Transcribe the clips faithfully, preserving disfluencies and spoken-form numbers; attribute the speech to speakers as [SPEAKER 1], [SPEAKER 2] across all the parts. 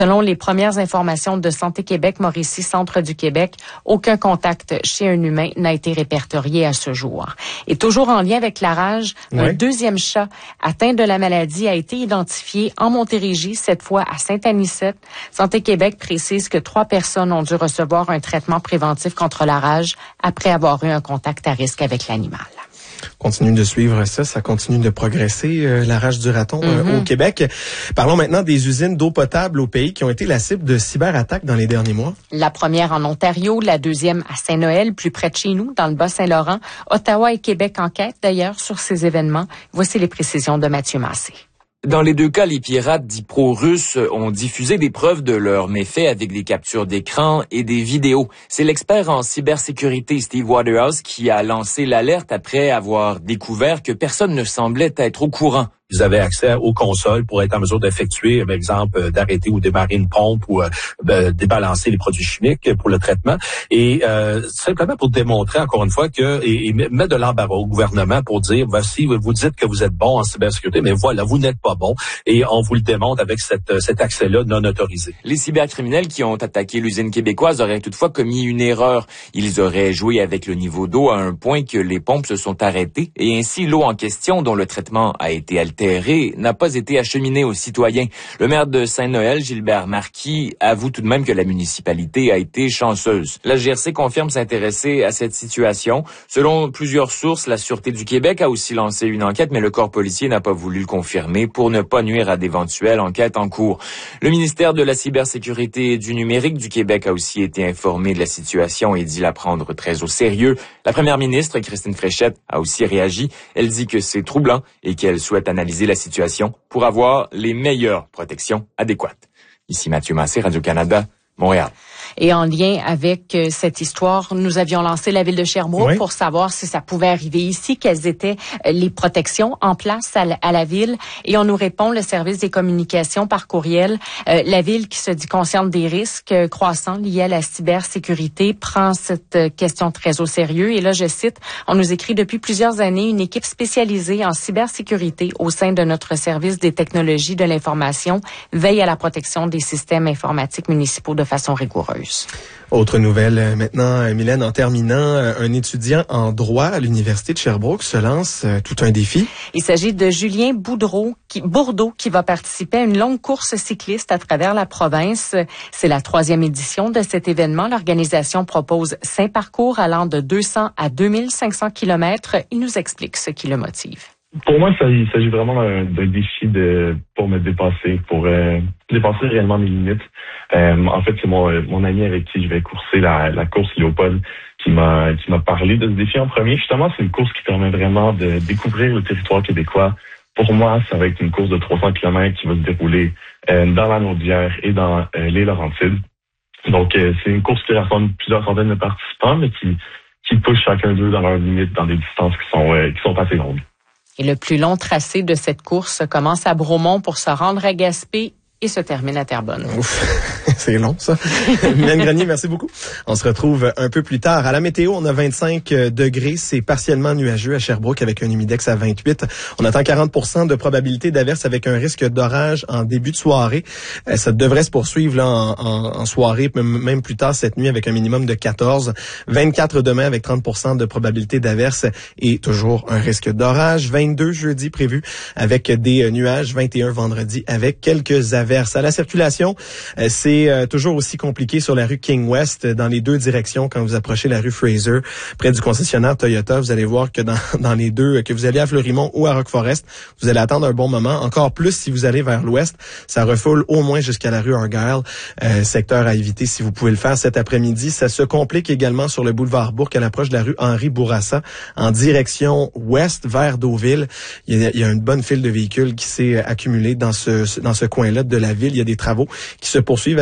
[SPEAKER 1] Selon les premières informations de Santé Québec, Mauricie, centre du Québec, aucun contact chez un humain n'a été répertorié à ce jour. Et toujours en lien avec la rage, oui. Un deuxième chat atteint de la maladie a été identifié en Montérégie, cette fois à Saint-Anicette. Santé Québec précise que trois personnes ont dû recevoir un traitement préventif contre la rage après avoir eu un contact à risque avec l'animal.
[SPEAKER 2] Continue de suivre ça, ça continue de progresser, euh, la rage du raton euh, mm-hmm. au Québec. Parlons maintenant des usines d'eau potable au pays qui ont été la cible de cyberattaques dans les derniers mois.
[SPEAKER 1] La première en Ontario, la deuxième à Saint-Noël, plus près de chez nous, dans le Bas-Saint-Laurent. Ottawa et Québec enquêtent d'ailleurs sur ces événements. Voici les précisions de Mathieu Massé.
[SPEAKER 3] Dans les deux cas, les pirates dits pro-russes ont diffusé des preuves de leurs méfaits avec des captures d'écran et des vidéos. C'est l'expert en cybersécurité Steve Waterhouse qui a lancé l'alerte après avoir découvert que personne ne semblait être au courant.
[SPEAKER 4] Ils avaient accès aux consoles pour être en mesure d'effectuer, par exemple, d'arrêter ou démarrer une pompe ou euh, de débalancer les produits chimiques pour le traitement. Et euh, simplement pour démontrer, encore une fois, que et, et mettre de l'embarras au gouvernement pour dire, voici, vous dites que vous êtes bon en cybersécurité, mais voilà, vous n'êtes pas bon. Et on vous le démontre avec cette, cet accès-là non autorisé.
[SPEAKER 3] Les cybercriminels qui ont attaqué l'usine québécoise auraient toutefois commis une erreur. Ils auraient joué avec le niveau d'eau à un point que les pompes se sont arrêtées et ainsi l'eau en question, dont le traitement a été altéré, n'a pas été acheminé aux citoyens. Le maire de Saint-Noël, Gilbert Marquis, avoue tout de même que la municipalité a été chanceuse. La G R C confirme s'intéresser à cette situation. Selon plusieurs sources, la Sûreté du Québec a aussi lancé une enquête, mais le corps policier n'a pas voulu le confirmer pour ne pas nuire à d'éventuelles enquêtes en cours. Le ministère de la Cybersécurité et du Numérique du Québec a aussi été informé de la situation et dit la prendre très au sérieux. La première ministre, Christine Fréchette, a aussi réagi. Elle dit que c'est troublant et qu'elle souhaite analyser la situation pour avoir les meilleures protections adéquates. Ici Mathieu Massé, Radio-Canada, Montréal.
[SPEAKER 1] Et en lien avec euh, cette histoire, nous avions lancé la ville de Sherbrooke oui. pour savoir si ça pouvait arriver ici, quelles étaient euh, les protections en place à la, à la ville. Et on nous répond, le service des communications par courriel, euh, la ville qui se dit consciente des risques euh, croissants liés à la cybersécurité prend cette euh, question très au sérieux. Et là, je cite, on nous écrit depuis plusieurs années une équipe spécialisée en cybersécurité au sein de notre service des technologies de l'information veille à la protection des systèmes informatiques municipaux de façon rigoureuse.
[SPEAKER 2] Autre nouvelle maintenant, Mylène, en terminant, un étudiant en droit à l'Université de Sherbrooke se lance tout un défi.
[SPEAKER 1] Il s'agit de Julien Boudreau, qui, Bourdeau qui va participer à une longue course cycliste à travers la province. C'est la troisième édition de cet événement. L'organisation propose cinq parcours allant de deux cents à deux mille cinq cents kilomètres. Il nous explique ce qui le motive.
[SPEAKER 5] Pour moi, il s'agit vraiment d'un, d'un défi de pour me dépasser, pour euh, dépasser réellement mes limites. Euh, en fait, c'est mon mon ami avec qui je vais courser la, la course Léopold qui m'a qui m'a parlé de ce défi en premier. Justement, c'est une course qui permet vraiment de découvrir le territoire québécois. Pour moi, ça va être une course de trois cents kilomètres qui va se dérouler euh, dans la Naudière et dans euh, les Laurentides. Donc, euh, c'est une course qui rassemble plusieurs centaines de participants, mais qui qui pousse chacun d'eux dans leurs limites, dans des distances qui sont euh, qui sont assez longues.
[SPEAKER 1] Et le plus long tracé de cette course commence à Bromont pour se rendre à Gaspé et se termine à Terrebonne.
[SPEAKER 2] Ouf, c'est long ça. Mylène Grenier, merci beaucoup. On se retrouve un peu plus tard. À la météo, on a vingt-cinq degrés. C'est partiellement nuageux à Sherbrooke avec un humidex à vingt-huit. On attend quarante pour cent de probabilité d'averse avec un risque d'orage en début de soirée. Ça devrait se poursuivre là en, en, en soirée, même plus tard cette nuit avec un minimum de quatorze. vingt-quatre demain avec trente pour cent de probabilité d'averse et toujours un risque d'orage. vingt-deux jeudi prévu avec des nuages. vingt et un vendredi avec quelques averses. À la circulation, c'est toujours aussi compliqué sur la rue King West dans les deux directions quand vous approchez la rue Fraser près du concessionnaire Toyota. Vous allez voir que dans, dans les deux, que vous allez à Fleurimont ou à Rock Forest, vous allez attendre un bon moment. Encore plus si vous allez vers l'ouest, ça refoule au moins jusqu'à la rue Argyle, euh, secteur à éviter si vous pouvez le faire cet après-midi. Ça se complique également sur le boulevard Bourque à l'approche de la rue Henri Bourassa en direction ouest vers Deauville. Il y a, il y a une bonne file de véhicules qui s'est accumulée dans ce dans ce coin-là de la ville. Il y a des travaux qui se poursuivent à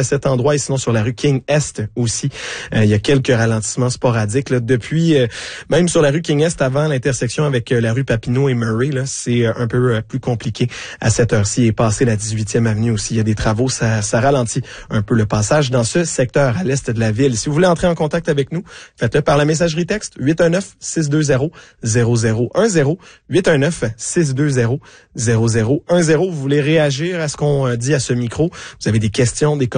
[SPEAKER 2] cet endroit et sinon sur la rue King Est aussi. Euh, il y a quelques ralentissements sporadiques. Là, depuis, euh, même sur la rue King Est, avant l'intersection avec euh, la rue Papineau et Murray, là, c'est euh, un peu euh, plus compliqué à cette heure-ci. Et passer la dix-huitième avenue aussi, il y a des travaux, ça, ça ralentit un peu le passage dans ce secteur à l'est de la ville. Si vous voulez entrer en contact avec nous, faites-le par la messagerie texte huit un neuf, six deux zéro, zéro zéro un zéro, huit un neuf, six deux zéro, zéro zéro un zéro. Vous voulez réagir à ce qu'on dit à ce micro? Vous avez des questions, des